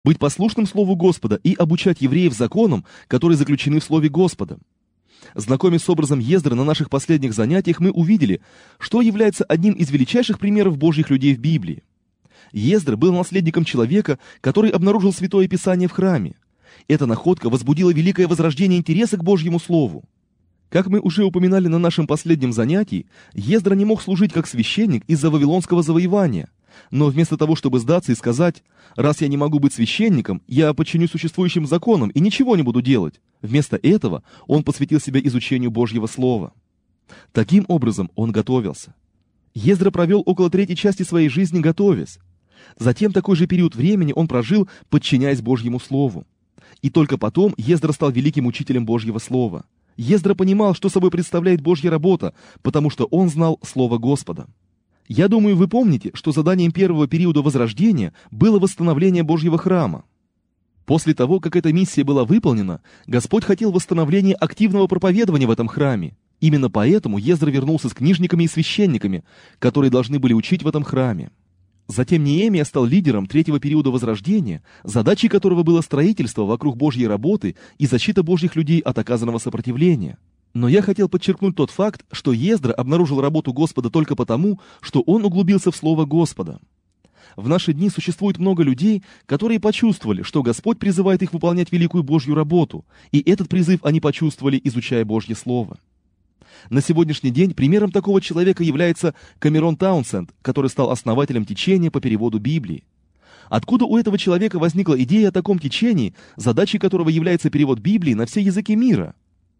быть послушным Слову Господа и обучать евреев законам, которые заключены в Слове Господа. Знакомясь с образом Ездры на наших последних занятиях, мы увидели, что является одним из величайших примеров Божьих людей в Библии. Ездра был наследником человека, который обнаружил Святое Писание в храме. Эта находка возбудила великое возрождение интереса к Божьему Слову. Как мы уже упоминали на нашем последнем занятии, Ездра не мог служить как священник из-за вавилонского завоевания. Но вместо того, чтобы сдаться и сказать: «Раз я не могу быть священником, я подчинюсь существующим законам и ничего не буду делать», вместо этого он посвятил себя изучению Божьего Слова. Таким образом он готовился. Ездра провел около трети части своей жизни готовясь. Затем такой же период времени он прожил, подчиняясь Божьему Слову. И только потом Ездра стал великим учителем Божьего Слова. Ездра понимал, что собой представляет Божья работа, потому что он знал Слово Господа. Я думаю, вы помните, что заданием первого периода Возрождения было восстановление Божьего храма. После того, как эта миссия была выполнена, Господь хотел восстановления активного проповедования в этом храме. Именно поэтому Ездра вернулся с книжниками и священниками, которые должны были учить в этом храме. Затем Неемия стал лидером третьего периода Возрождения, задачей которого было строительство вокруг Божьей работы и защита Божьих людей от оказанного сопротивления. Но я хотел подчеркнуть тот факт, что Ездра обнаружил работу Господа только потому, что он углубился в Слово Господа. В наши дни существует много людей, которые почувствовали, что Господь призывает их выполнять великую Божью работу, и этот призыв они почувствовали, изучая Божье Слово. На сегодняшний день примером такого человека является Камерон Таунсенд, который стал основателем течения по переводу Библии. Откуда у этого человека возникла идея о таком течении, задачей которого является перевод Библии на все языки мира?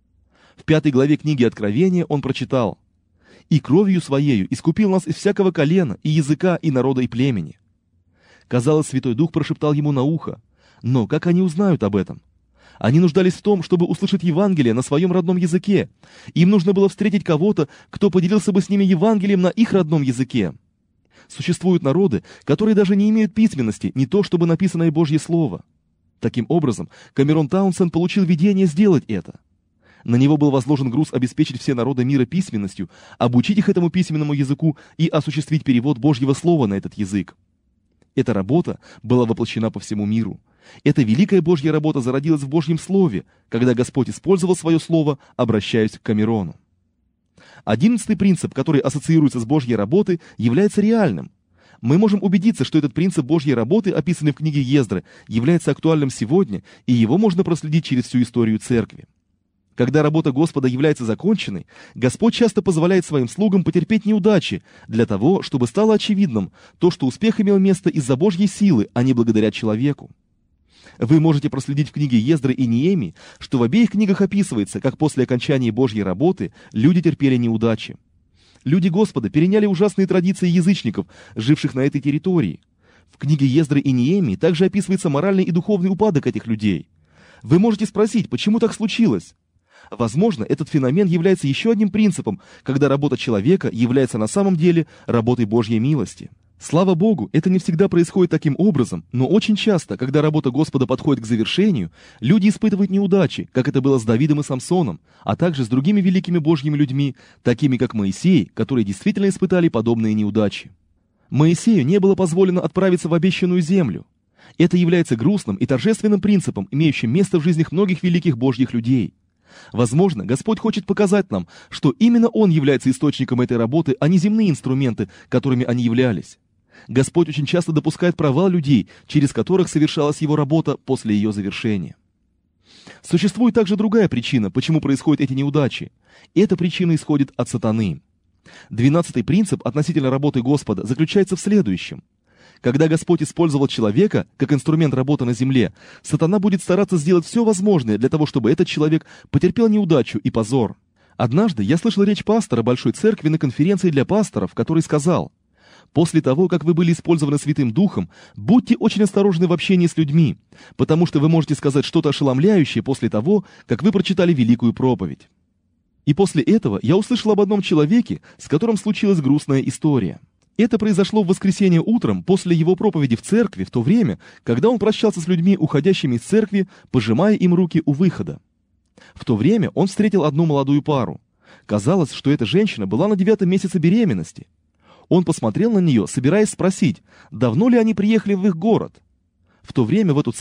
В 5 главе книги Откровения он прочитал: «И кровью Своею искупил нас из всякого колена, и языка, и народа, и племени». Казалось, Святой Дух прошептал ему на ухо: но как они узнают об этом? Они нуждались в том, чтобы услышать Евангелие на своем родном языке. Им нужно было встретить кого-то, кто поделился бы с ними Евангелием на их родном языке. Существуют народы, которые даже не имеют письменности, не то чтобы написанное Божье Слово. Таким образом, Камерон Таунсенд получил видение сделать это. На него был возложен груз обеспечить все народы мира письменностью, обучить их этому письменному языку и осуществить перевод Божьего Слова на этот язык. Эта работа была воплощена по всему миру. Эта великая Божья работа зародилась в Божьем Слове, когда Господь использовал свое Слово, обращаясь к Камерону. 11-й принцип, который ассоциируется с Божьей работой, является реальным. Мы можем убедиться, что этот принцип Божьей работы, описанный в книге Ездры, является актуальным сегодня, и его можно проследить через всю историю Церкви. Когда работа Господа является законченной, Господь часто позволяет своим слугам потерпеть неудачи для того, чтобы стало очевидным то, что успех имел место из-за Божьей силы, а не благодаря человеку. Вы можете проследить в книге Ездры и Неемии, что в обеих книгах описывается, как после окончания Божьей работы люди терпели неудачи. Люди Господа переняли ужасные традиции язычников, живших на этой территории. В книге Ездры и Неемии также описывается моральный и духовный упадок этих людей. Вы можете спросить, почему так случилось? Возможно, этот феномен является еще одним принципом, когда работа человека является на самом деле работой Божьей милости. Слава Богу, это не всегда происходит таким образом, но очень часто, когда работа Господа подходит к завершению, люди испытывают неудачи, как это было с Давидом и Самсоном, а также с другими великими Божьими людьми, такими как Моисей, которые действительно испытали подобные неудачи. Моисею не было позволено отправиться в обещанную землю. Это является грустным и торжественным принципом, имеющим место в жизнях многих великих Божьих людей. Возможно, Господь хочет показать нам, что именно Он является источником этой работы, а не земные инструменты, которыми они являлись. Господь очень часто допускает провал людей, через которых совершалась Его работа после ее завершения. Существует также другая причина, почему происходят эти неудачи. Эта причина исходит от сатаны. 12-й принцип относительно работы Господа заключается в следующем. Когда Господь использовал человека как инструмент работы на земле, сатана будет стараться сделать все возможное для того, чтобы этот человек потерпел неудачу и позор. Однажды я слышал речь пастора Большой Церкви на конференции для пасторов, который сказал: «После того, как вы были использованы Святым Духом, будьте очень осторожны в общении с людьми, потому что вы можете сказать что-то ошеломляющее после того, как вы прочитали великую проповедь». И после этого я услышал об одном человеке, с которым случилась грустная история. Это произошло в воскресенье утром после его проповеди в церкви, в то время, когда он прощался с людьми, уходящими из церкви, пожимая им руки у выхода. В то время он встретил одну молодую пару. Казалось, что эта женщина была на 9-м месяце беременности. Он посмотрел на нее, собираясь спросить, давно ли они приехали в их город. В то время в эту